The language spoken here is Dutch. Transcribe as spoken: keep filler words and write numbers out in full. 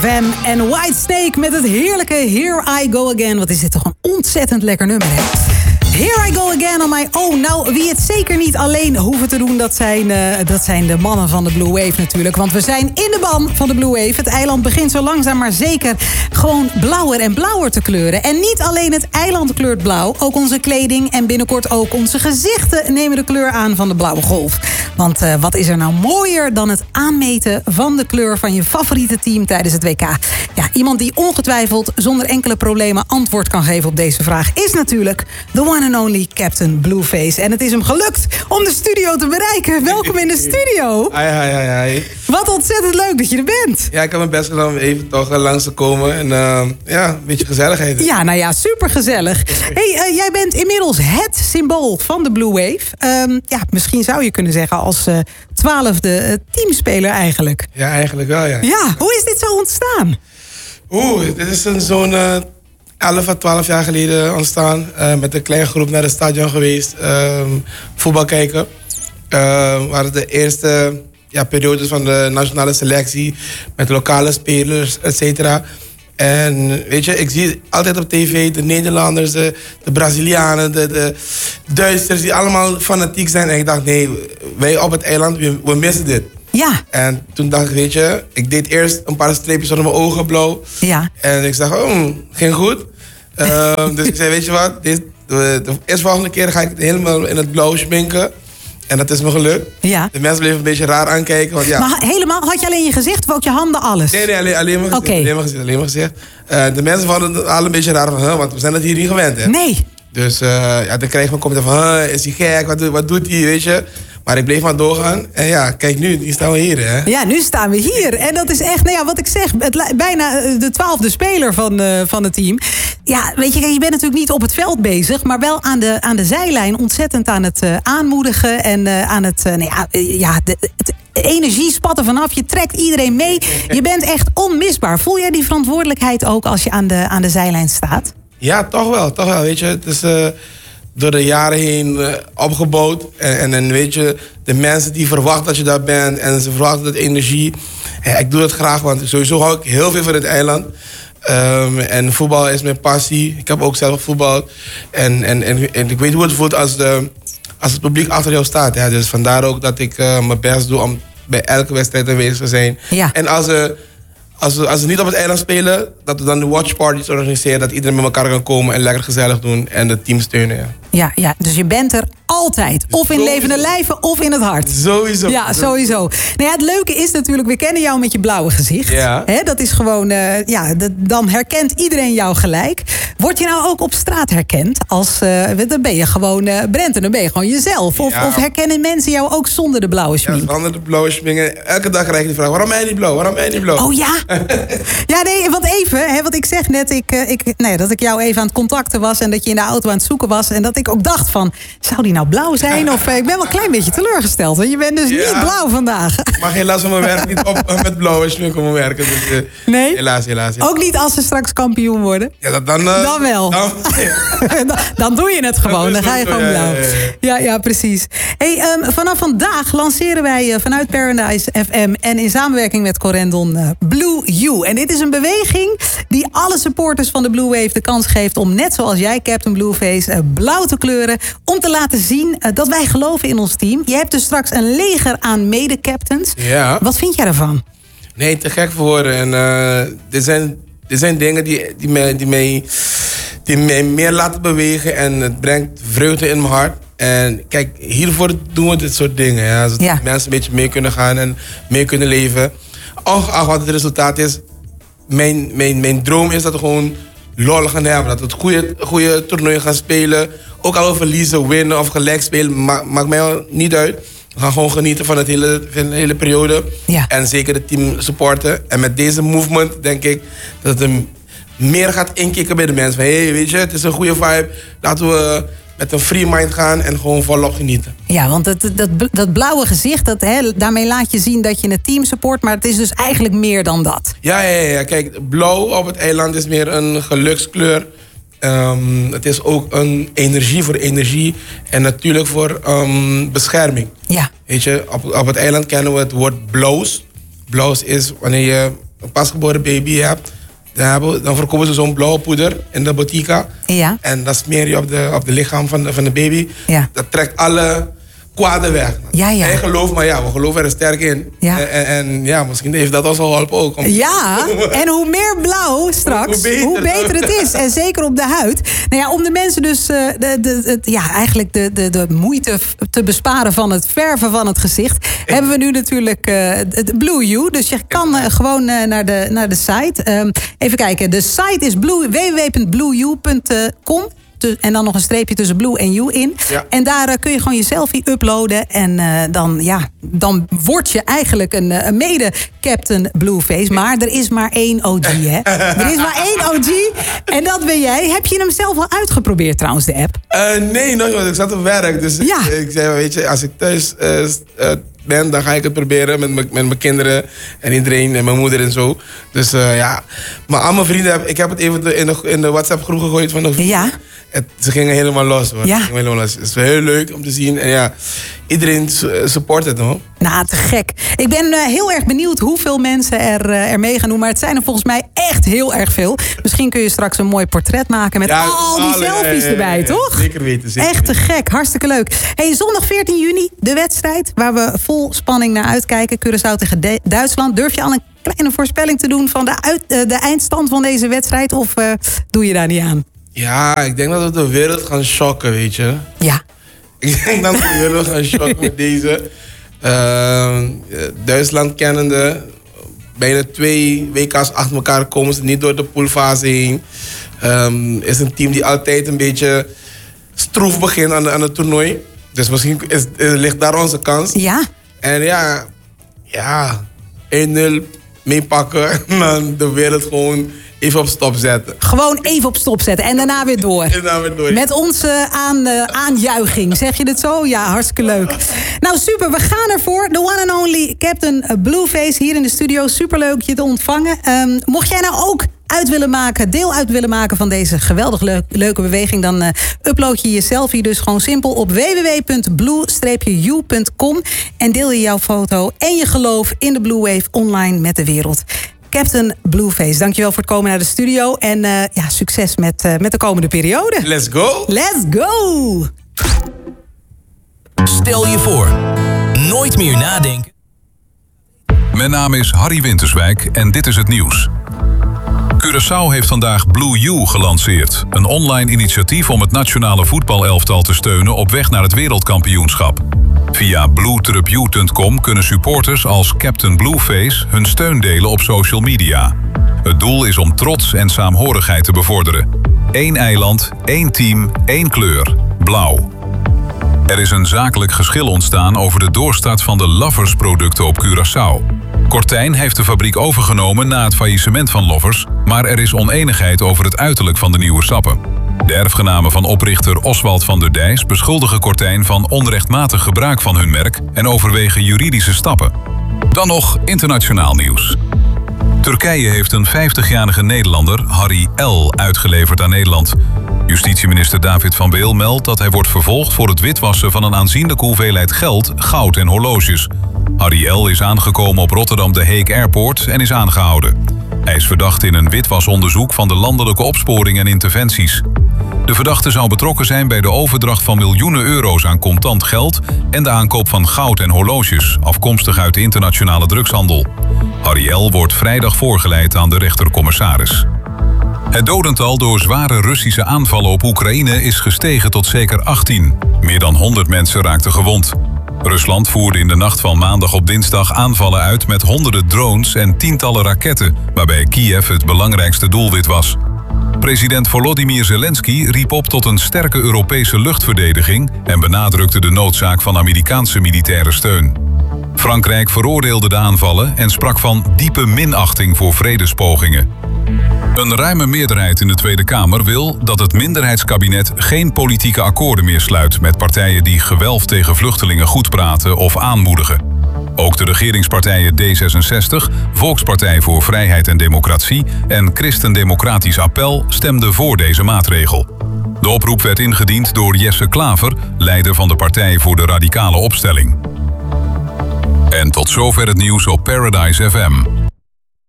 Wham en Whitesnake met het heerlijke Here I Go Again. Wat is dit toch een ontzettend lekker nummer, hè? Here I Go Again on my own. Nou, wie het zeker niet alleen hoeven te doen, dat zijn, uh, dat zijn de mannen van de Blue Wave natuurlijk. Want we zijn in de ban van de Blue Wave. Het eiland begint zo langzaam maar zeker gewoon blauwer en blauwer te kleuren. En niet alleen het eiland kleurt blauw, ook onze kleding en binnenkort ook onze gezichten nemen de kleur aan van de blauwe golf. Want uh, wat is er nou mooier dan het aanmeten van de kleur van je favoriete team tijdens het W K? Ja, iemand die ongetwijfeld zonder enkele problemen antwoord kan geven op deze vraag is natuurlijk de one and only Captain Blueface. En het is hem gelukt om de studio te bereiken. Welkom in de studio. Hi, hi, hi, hi. Wat ontzettend leuk dat je er bent. Ja, ik heb mijn best gedaan om even toch uh, langs te komen. En uh, ja, een beetje gezelligheid. Ja, nou ja, super gezellig. Hey, uh, jij bent inmiddels het symbool van de Blue Wave. Um, ja, misschien zou je kunnen zeggen als uh, twaalfde uh, teamspeler eigenlijk. Ja, eigenlijk wel, ja. Ja, hoe is dit zo ontstaan? Oeh, dit is een zo'n uh, elf à twaalf jaar geleden ontstaan. Uh, met een kleine groep naar het stadion geweest. Uh, voetbal kijken. Uh, we waren de eerste ja, periodes van de nationale selectie. Met lokale spelers, et cetera. En weet je, ik zie altijd op tv de Nederlanders, de, de Brazilianen, de, de Duitsers... die allemaal fanatiek zijn. En ik dacht, nee, wij op het eiland, we, we missen dit. Ja. En toen dacht ik, weet je, ik deed eerst een paar streepjes onder mijn ogen blauw. Ja. En ik dacht, oh, ging goed. uh, dus ik zei, weet je wat, dit, de, de eerste volgende keer ga ik het helemaal in het blauw schminken. En dat is me gelukt. Ja. De mensen bleven een beetje raar aankijken. Want ja. Maar helemaal, had je alleen je gezicht of ook je handen, alles? Nee, nee, alleen, alleen mijn gezicht. Okay. Alleen mijn gezicht, alleen mijn gezicht. Uh, de mensen vonden het al een beetje raar van, huh, want we zijn het hier niet gewend, hè. Nee. Dus uh, ja, dan krijg je een commentaar van, huh, is hij gek, wat, wat doet hij, weet je. Maar ik bleef maar doorgaan. En ja, kijk nu, nu staan we hier, hè. Ja, nu staan we hier. En dat is echt, nou ja, wat ik zeg, het, bijna de twaalfde speler van, uh, van het team. Ja, weet je, je bent natuurlijk niet op het veld bezig, maar wel aan de, aan de zijlijn ontzettend aan het uh, aanmoedigen. En uh, aan het, uh, nou ja, uh, ja de, het energie spat er vanaf. Je trekt iedereen mee. Je bent echt onmisbaar. Voel jij die verantwoordelijkheid ook als je aan de, aan de zijlijn staat? Ja, toch wel, toch wel. Weet je, het is uh, door de jaren heen uh, opgebouwd. En, en, en weet je, de mensen die verwachten dat je daar bent en ze verwachten dat energie. Ja, ik doe het graag, want sowieso hou ik heel veel van het eiland. Um, en voetbal is mijn passie. Ik heb ook zelf gevoetbald. En, en, en, en ik weet hoe het voelt als, de, als het publiek achter jou staat. Ja. Dus vandaar ook dat ik uh, mijn best doe om bij elke wedstrijd aanwezig te zijn. Ja. En als we, als, we, als we niet op het eiland spelen, dat we dan de watchparties organiseren. Dat iedereen met elkaar kan komen en lekker gezellig doen en het team steunen. Ja, ja, ja. Dus je bent er altijd. Of in Sowieso. levende lijven of in het hart. Sowieso. Ja, sowieso. Nou ja, het leuke is natuurlijk, we kennen jou met je blauwe gezicht. Ja. He, dat is gewoon, uh, ja, de, dan herkent iedereen jou gelijk. Word je nou ook op straat herkend? Als, uh, dan ben je gewoon uh, Brent en dan ben je gewoon jezelf. Of, Ja. of herkennen mensen jou ook zonder de blauwe schmink? Ja, zonder de blauwe schmingen. Elke dag krijg je die vraag, waarom ben je niet blauw? Waarom ben je niet blauw? Oh ja? Ja, nee, want even, hè, want ik zeg net ik, uh, ik, nee, dat ik jou even aan het contacten was en dat je in de auto aan het zoeken was. En dat ik ook dacht van, zou die nou blauw zijn? Of uh, ik ben wel een klein beetje teleurgesteld. Want je bent dus Ja. niet blauw vandaag. Ik mag helaas van mijn werk niet op uh, met blauwe schmink op mijn werken. Dus, uh, Nee? Helaas, helaas. Ja. Ook niet als ze straks kampioen worden? Ja, dat, dan, uh, Dan wel. Dan, dan, dan doe je het gewoon. Dan ga je gewoon blauw. Ja, ja, Ja, ja, precies. Hey, um, vanaf vandaag lanceren wij uh, vanuit Paradise F M en in samenwerking met Corendon uh, Blue You. En dit is een beweging die alle supporters van de Blue Wave de kans geeft om net zoals jij, Captain Blueface, uh, blauw te kleuren. Om te laten zien uh, dat wij geloven in ons team. Je hebt dus straks een leger aan mede-captains. Ja. Wat vind jij ervan? Nee, te gek voor woorden. En uh, dit zijn, dit zijn dingen die, die, mij, die, mij, die mij meer laten bewegen. En het brengt vreugde in mijn hart. En kijk, hiervoor doen we dit soort dingen. Ja, zodat Ja. mensen een beetje mee kunnen gaan en mee kunnen leven. Ongeacht wat het resultaat is. Mijn, mijn, mijn droom is dat we gewoon lol gaan hebben. Dat we het goede, goede toernooien gaan spelen. Ook al we verliezen, winnen of gelijk spelen. Ma maakt mij al niet uit. We gaan gewoon genieten van, het hele, van de hele periode. Ja. En zeker het team supporten. En met deze movement denk ik dat het een meer gaat inkikken bij de mensen. Van, hey, weet je, het is een goede vibe. Laten we met een free mind gaan en gewoon volop genieten. Ja, want dat, dat, dat blauwe gezicht, dat, hè, daarmee laat je zien dat je het team support. Maar het is dus eigenlijk meer dan dat. Ja, ja, ja. Kijk, blauw op het eiland is meer een gelukskleur. Um, het is ook een energie voor energie. En natuurlijk voor um, bescherming. Ja. Weet je, op, op het eiland kennen we het woord blows. Blows is wanneer je een pasgeboren baby hebt, dan, hebben, dan verkopen ze zo'n blauwe poeder in de botica. Ja. En dat smeer je op de, op de lichaam van de, van de baby. Ja. Dat trekt alle kwade weg. Ja, ja. En geloof, maar ja, we geloven er sterk in. Ja. En, en, en ja, misschien heeft dat ons geholpen ook. Om... Ja, en hoe meer blauw straks, hoe beter. hoe beter het is. En zeker op de huid. Nou ja, om de mensen dus uh, de, de, de, ja, eigenlijk de, de, de moeite te besparen van het verven van het gezicht, hebben we nu natuurlijk uh, het Blue You. Dus je kan uh, gewoon uh, naar, de, naar de site. Um, even kijken, de site is w w w punt blue you punt com. En dan nog een streepje tussen Blue en You in. Ja. En daar uh, kun je gewoon je selfie uploaden. En uh, dan, ja, dan word je eigenlijk een, een mede-Captain Blueface. Maar er is maar één O G, hè? Er is maar één O G. En dat ben jij. Heb je hem zelf al uitgeprobeerd trouwens, de app? Uh, nee, nog niet. Ik zat op werk. Dus ja. ik, ik zei, weet je, als ik thuis uh, uh, ben, dan ga ik het proberen met, met mijn kinderen en iedereen en mijn moeder en zo. Dus uh, ja, maar al mijn vrienden, ik heb het even in de, in de WhatsApp groep gegooid van de vrienden. Ja. Het, ze gingen helemaal los, hoor. Ja. Ze gingen helemaal los. Het is heel leuk om te zien. En ja, iedereen support het, hoor. Nou, te gek. Ik ben uh, heel erg benieuwd hoeveel mensen er, uh, er mee gaan doen. Maar het zijn er volgens mij echt heel erg veel. Misschien kun je straks een mooi portret maken met ja, al die alle, selfies uh, erbij, uh, toch? Zeker weten. Zeker echt te weten. gek. Hartstikke leuk. Hey, zondag veertien juni, de wedstrijd waar we vol spanning naar uitkijken. Curaçao tegen de- Duitsland. Durf je al een kleine voorspelling te doen van de, uit, uh, de eindstand van deze wedstrijd? Of uh, doe je daar niet aan? Ja, ik denk dat we de wereld gaan shocken, weet je. Ja. Ik denk dat we de wereld gaan shocken met deze. Uh, Duitsland kennende. Bijna twee W K's achter elkaar komen ze niet door de poolfase heen. Um, is een team die altijd een beetje stroef begint aan, aan het toernooi. Dus misschien is, is, ligt daar onze kans. Ja. En ja, ja één nul meepakken en dan de wereld gewoon even op stop zetten. Gewoon even op stop zetten en daarna weer door. En daarna weer door. Met onze aan, uh, aanjuiching. Zeg je het zo? Ja, hartstikke leuk. Nou, super. We gaan ervoor. The one and only Captain Blueface hier in de studio. Superleuk je te ontvangen. Um, mocht jij nou ook uit willen maken, deel uit willen maken van deze geweldig leuk, leuke beweging, dan uh, upload je je selfie dus gewoon simpel op w w w punt blue you punt com en deel je jouw foto en je geloof in de Blue Wave online met de wereld. Captain Blueface, dankjewel voor het komen naar de studio. En uh, ja, succes met, uh, met de komende periode. Let's go! Let's go! Stel je voor, nooit meer nadenken. Mijn naam is Harry Winterswijk en dit is het nieuws. Curaçao heeft vandaag Blue You gelanceerd. Een online initiatief om het nationale voetbalelftal te steunen op weg naar het wereldkampioenschap. Via blue you punt com kunnen supporters als Captain Blueface hun steun delen op social media. Het doel is om trots en saamhorigheid te bevorderen. Eén eiland, één team, één kleur. Blauw. Er is een zakelijk geschil ontstaan over de doorstart van de Lovers-producten op Curaçao. Kortijn heeft de fabriek overgenomen na het faillissement van Lovers, maar er is oneenigheid over het uiterlijk van de nieuwe sappen. De erfgenamen van oprichter Oswald van der Dijs beschuldigen Kortijn van onrechtmatig gebruik van hun merk en overwegen juridische stappen. Dan nog internationaal nieuws. Turkije heeft een vijftigjarige Nederlander, Harry L., uitgeleverd aan Nederland. Justitieminister David van Weel meldt dat hij wordt vervolgd voor het witwassen van een aanzienlijke hoeveelheid geld, goud en horloges. Harry L. is aangekomen op Rotterdam de Hague Airport en is aangehouden. Hij is verdacht in een witwasonderzoek van de landelijke opsporing en interventies. De verdachte zou betrokken zijn bij de overdracht van miljoenen euro's aan contant geld en de aankoop van goud en horloges, afkomstig uit de internationale drugshandel. Harry L. wordt vrijdag voorgeleid aan de rechtercommissaris. Het dodental door zware Russische aanvallen op Oekraïne is gestegen tot zeker achttien. Meer dan honderd mensen raakten gewond. Rusland voerde in de nacht van maandag op dinsdag aanvallen uit met honderden drones en tientallen raketten, waarbij Kiev het belangrijkste doelwit was. President Volodymyr Zelensky riep op tot een sterke Europese luchtverdediging en benadrukte de noodzaak van Amerikaanse militaire steun. Frankrijk veroordeelde de aanvallen en sprak van diepe minachting voor vredespogingen. Een ruime meerderheid in de Tweede Kamer wil dat het minderheidskabinet geen politieke akkoorden meer sluit met partijen die geweld tegen vluchtelingen goed praten of aanmoedigen. Ook de regeringspartijen D zesenzestig, Volkspartij voor Vrijheid en Democratie en Christen-Democratisch Appel stemden voor deze maatregel. De oproep werd ingediend door Jesse Klaver, leider van de Partij voor de Radicale Opstelling. En tot zover het nieuws op Paradise F M.